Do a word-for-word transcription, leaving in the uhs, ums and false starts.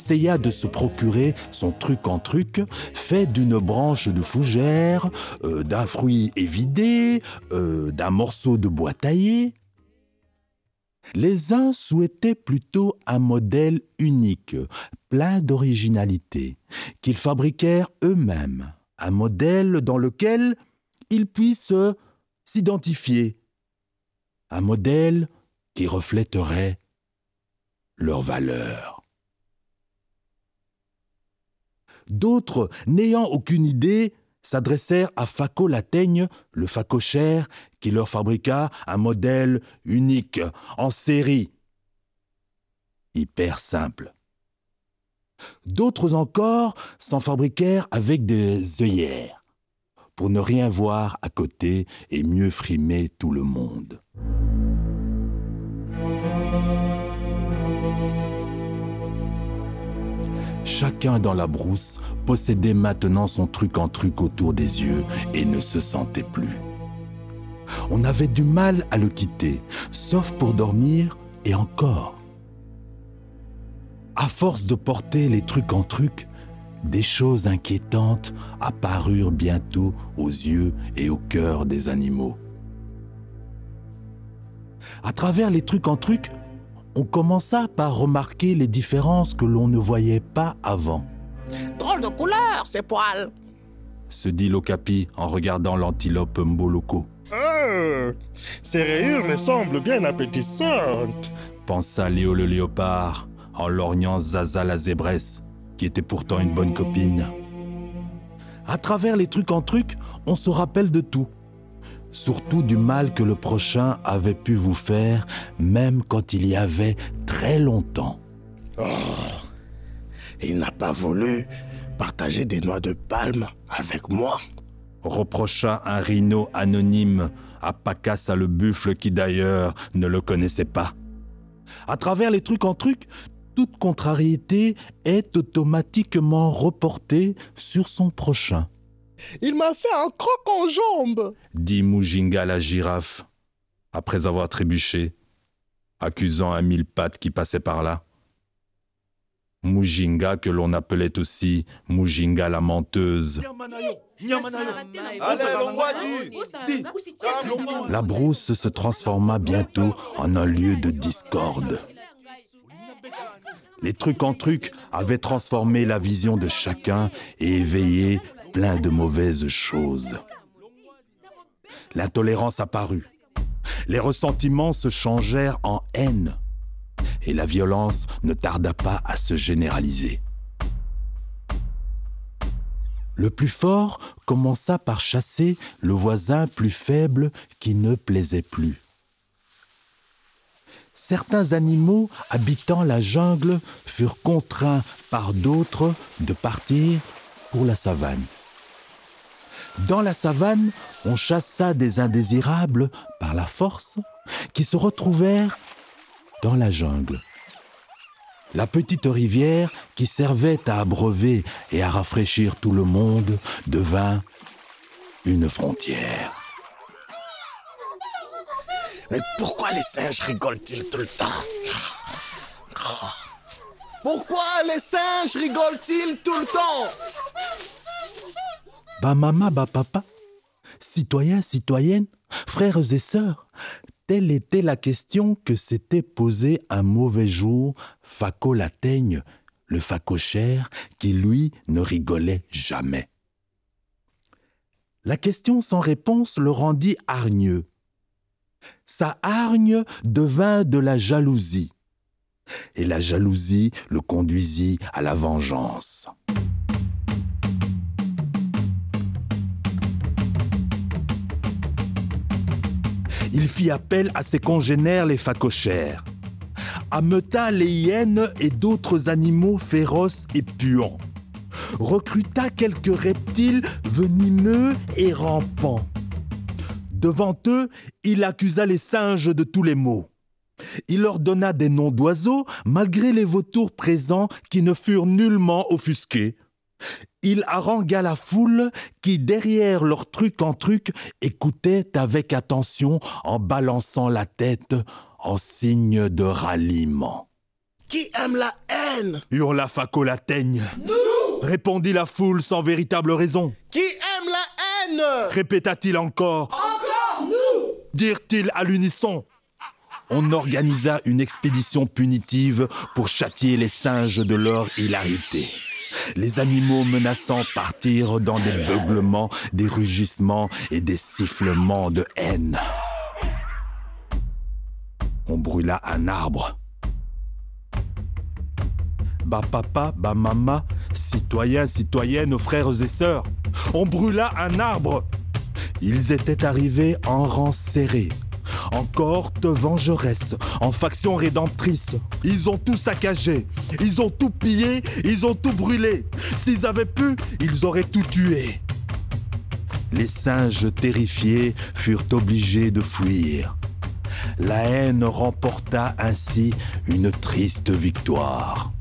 essaya de se procurer son truc en truc, fait d'une branche de fougère, euh, d'un fruit évidé, euh, d'un morceau de bois taillé. Les uns souhaitaient plutôt un modèle unique, plein d'originalité, qu'ils fabriquèrent eux-mêmes, un modèle dans lequel ils puissent s'identifier, un modèle qui reflèterait leur valeur. D'autres, n'ayant aucune idée, s'adressèrent à Facot la Teigne, le facochère, qui leur fabriqua un modèle unique, en série, hyper simple. D'autres encore s'en fabriquèrent avec des œillères, pour ne rien voir à côté et mieux frimer tout le monde. Chacun dans la brousse possédait maintenant son truc en truc autour des yeux et ne se sentait plus. On avait du mal à le quitter, sauf pour dormir et encore. À force de porter les trucs en truc, des choses inquiétantes apparurent bientôt aux yeux et au cœur des animaux. À travers les trucs en truc, on commença par remarquer les différences que l'on ne voyait pas avant. « Drôle de couleur, ces poils !» se dit l'Okapi en regardant l'antilope Mboloko. « Ah, ces rayures me semblent bien appétissantes !» pensa Léo le léopard en lorgnant Zaza la zébresse, qui était pourtant une bonne copine. À travers les trucs en trucs, on se rappelle de tout. Surtout du mal que le prochain avait pu vous faire, même quand il y avait très longtemps. Oh, il n'a pas voulu partager des noix de palme avec moi, reprocha un rhino anonyme à Pacassa le buffle qui d'ailleurs ne le connaissait pas. À travers les trucs en trucs, toute contrariété est automatiquement reportée sur son prochain. Il m'a fait un croc en jambe, dit Mujinga la girafe, après avoir trébuché, accusant un mille pattes qui passait par là. Mujinga, que l'on appelait aussi Mujinga la menteuse. La brousse se transforma bientôt en un lieu de discorde. Les trucs en trucs avaient transformé la vision de chacun et éveillé plein de mauvaises choses. L'intolérance apparut. Les ressentiments se changèrent en haine. Et la violence ne tarda pas à se généraliser. Le plus fort commença par chasser le voisin plus faible qui ne plaisait plus. Certains animaux habitant la jungle furent contraints par d'autres de partir pour la savane. Dans la savane, on chassa des indésirables par la force qui se retrouvèrent dans la jungle. La petite rivière qui servait à abreuver et à rafraîchir tout le monde devint une frontière. Mais pourquoi les singes rigolent-ils tout le temps? Pourquoi les singes rigolent-ils tout le temps? Bah maman, bah papa, citoyens, citoyennes, frères et sœurs, telle était la question que s'était posée un mauvais jour Facot la Teigne, le facochère, qui lui ne rigolait jamais. La question sans réponse le rendit hargneux. Sa hargne devint de la jalousie, et la jalousie le conduisit à la vengeance. Il fit appel à ses congénères les facochères, ameuta les hyènes et d'autres animaux féroces et puants, recruta quelques reptiles venimeux et rampants. Devant eux, il accusa les singes de tous les maux. Il leur donna des noms d'oiseaux, malgré les vautours présents qui ne furent nullement offusqués. Il harangua la foule qui, derrière leur truc en truc, écoutait avec attention en balançant la tête en signe de ralliement. Qui aime la haine? Hurla Fako la teigne. Nous! Répondit la foule sans véritable raison. Qui aime la haine? Répéta-t-il encore. Encore nous! Dirent-ils à l'unisson. On organisa une expédition punitive pour châtier les singes de leur hilarité. Les animaux menaçants partirent dans des beuglements, des rugissements et des sifflements de haine. On brûla un arbre. Bah papa, bah maman, citoyens, citoyennes, frères et sœurs, on brûla un arbre. Ils étaient arrivés en rang serré, en cohorte vengeresse, en faction rédemptrice. Ils ont tout saccagé, ils ont tout pillé, ils ont tout brûlé. S'ils avaient pu, ils auraient tout tué. Les singes terrifiés furent obligés de fuir. La haine remporta ainsi une triste victoire.